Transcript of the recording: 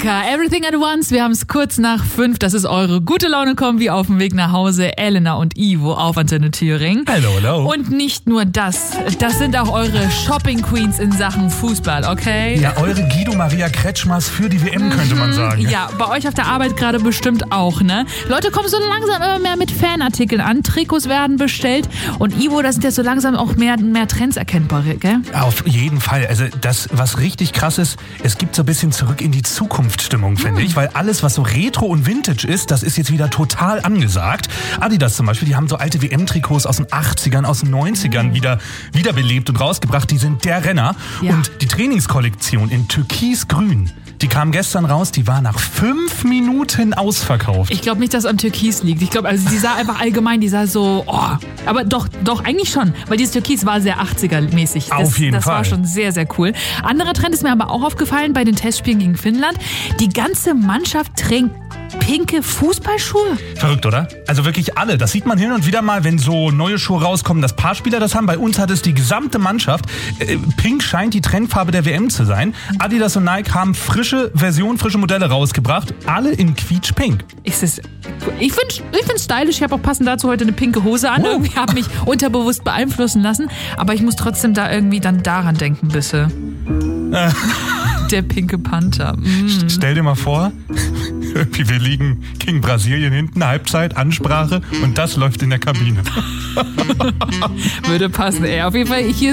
Anker, Everything at Once. Wir haben es kurz nach 5. Das ist eure gute Laune-Kombi auf dem Weg nach Hause. Elena und Ivo auf Antenne Thüringen. Hallo. Und nicht nur das. Das sind auch eure Shopping-Queens in Sachen Fußball, okay? Ja, eure Guido Maria Kretschmers für die WM, könnte man sagen. Ja, bei euch auf der Arbeit gerade bestimmt auch, ne? Leute kommen so langsam immer mehr mit Fanartikeln an. Trikots werden bestellt. Und Ivo, das sind ja so langsam auch mehr Trends erkennbar, gell? Auf jeden Fall. Also das, was richtig krass ist, es gibt so ein bisschen zurück in die Zukunftsstimmung, finde ich. Weil alles, was so Retro und Vintage ist, das ist jetzt wieder total angesagt. Adidas zum Beispiel, die haben so alte WM-Trikots aus den 80ern, aus den 90ern wiederbelebt und rausgebracht. Die sind der Renner. Ja. Und die Trainingskollektion in Türkisgrün, die kam gestern raus, die war nach 5 Minuten ausverkauft. Ich glaube nicht, dass es am Türkis liegt. Ich glaube, also die sah einfach allgemein, die sah so, aber doch, eigentlich schon. Weil dieses Türkis war sehr 80er-mäßig. Auf jeden Das Fall. war schon sehr, sehr cool. Anderer Trend ist mir aber auch aufgefallen bei den Testspielen gegen Finnland. Die ganze Mannschaft trägt pinke Fußballschuhe. Verrückt, oder? Also wirklich alle. Das sieht man hin und wieder mal, wenn so neue Schuhe rauskommen, dass paar Spieler das haben. Bei uns hat es die gesamte Mannschaft. Pink scheint die Trendfarbe der WM zu sein. Adidas und Nike haben frische Modelle rausgebracht. Alle in quietschpink. Ich find's stylisch. Ich habe auch passend dazu heute eine pinke Hose an. Irgendwie habe mich unterbewusst beeinflussen lassen. Aber ich muss trotzdem da irgendwie dann daran denken, bisschen. Der pinke Panther. Stell dir mal vor, wir liegen gegen Brasilien hinten, Halbzeit, Ansprache und das läuft in der Kabine. Würde passen, ey. Auf jeden Fall hier